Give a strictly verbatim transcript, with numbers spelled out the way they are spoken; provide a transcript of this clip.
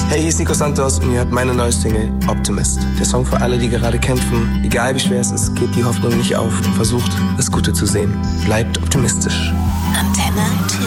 Hey, hier ist Nico Santos und ihr hört meine neue Single Optimist. Der Song für alle, die gerade kämpfen. Egal wie schwer es ist, gebt die Hoffnung nicht auf und versucht, das Gute zu sehen. Bleibt optimistisch. Antenne Till.